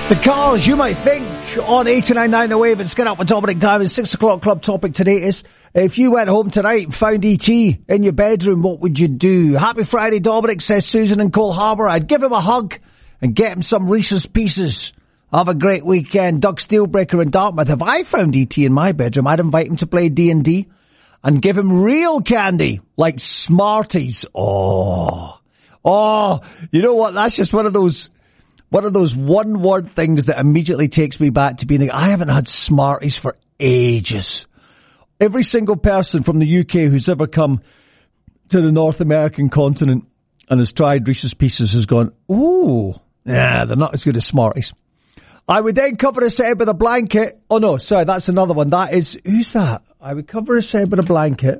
The cars you might think on 89.9 The Wave. It's Get Up with Dominic Diamond. 6 o'clock club topic today is, if you went home tonight and found E.T. in your bedroom, what would you do? Happy Friday, Dominic, says Susan in Cole Harbour. I'd give him a hug and get him some Reese's Pieces. Have a great weekend. Doug Steelbreaker in Dartmouth. If I found E.T. in my bedroom, I'd invite him to play D&D and give him real candy, like Smarties. Oh, you know what? That's just one of those one-word things that immediately takes me back to being like, I haven't had Smarties for ages. Every single person from the UK who's ever come to the North American continent and has tried Reese's Pieces has gone, ooh, nah, they're not as good as Smarties. I would then cover his head with a blanket. Oh no, sorry, that's another one. That is, who's that? I would cover his head with a blanket.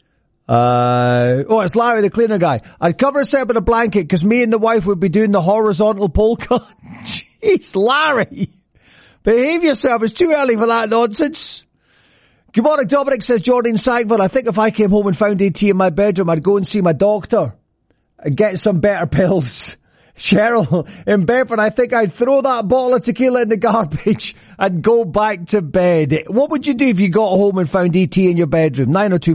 It's Larry, the cleaner guy. I'd cover his head with a blanket because me and the wife would be doing the horizontal polka. Jeez, Larry. Behave yourself. It's too early for that nonsense. Good morning, Dominic, says Jordan in Sackville. I think if I came home and found AT in my bedroom, I'd go and see my doctor and get some better pills. Cheryl in Bedford, I think I'd throw that bottle of tequila in the garbage and go back to bed. What would you do if you got home and found ET in your bedroom?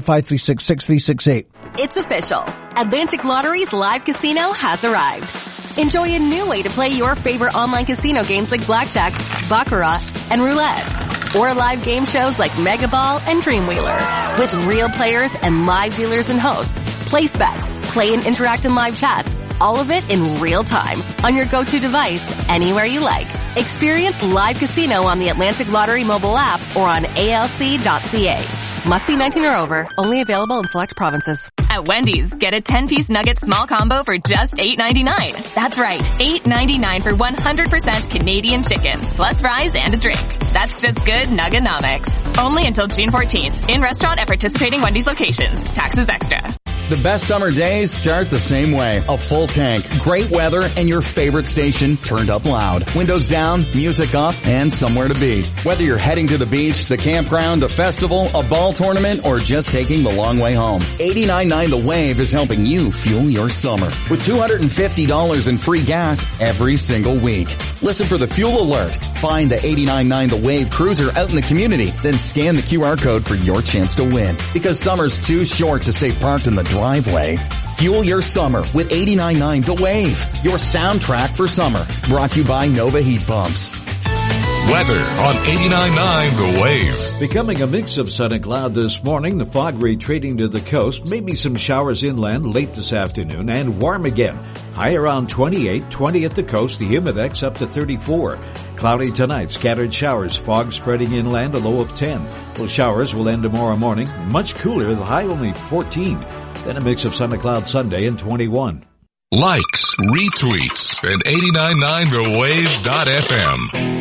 902-536-6368. It's official. Atlantic Lottery's live casino has arrived. Enjoy a new way to play your favorite online casino games like blackjack, baccarat, and roulette. Or live game shows like Mega Ball and Dreamwheeler. With real players and live dealers and hosts. Place bets, play and interact in live chats. All of it in real time on your go-to device anywhere you like. Experience live casino on the Atlantic Lottery mobile app or on alc.ca. Must be 19 or over. Only available in select provinces. At Wendy's, get a 10-piece nugget small combo for just $8.99. That's right, $8.99 for 100% Canadian chicken, plus fries and a drink. That's just good Nugganomics. Only until June 14th. In restaurant at participating Wendy's locations. Taxes extra. The best summer days start the same way. A full tank, great weather, and your favorite station turned up loud. Windows down, music up, and somewhere to be. Whether you're heading to the beach, the campground, a festival, a ball tournament, or just taking the long way home, 89.9 The Wave is helping you fuel your summer with $250 in free gas every single week. Listen for the fuel alert. Find the 89.9 The Wave cruiser out in the community, then scan the QR code for your chance to win. Because summer's too short to stay parked in the driveway. Fuel your summer with 89.9 The Wave, your soundtrack for summer. Brought to you by Nova Heat Pumps. Weather on 89.9 The Wave. Becoming a mix of sun and cloud this morning, the fog retreating to the coast, maybe some showers inland late this afternoon, and warm again. High around 28, 20 at the coast, the humidex up to 34. Cloudy tonight, scattered showers, fog spreading inland, a low of 10. Those showers will end tomorrow morning, much cooler, the high only 14. Then a mix of sun and cloud Sunday and 21. Likes, retweets, and 89.9thewave.fm.